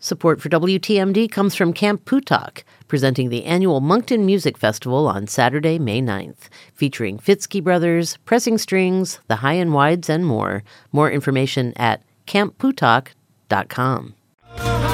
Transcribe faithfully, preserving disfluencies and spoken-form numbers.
Support for W T M D comes from Camp Pootalk, presenting the annual Moncton Music Festival on Saturday, May ninth, featuring Fitzky Brothers, Pressing Strings, The High and Wides, and more. More information at camp pootalk dot com.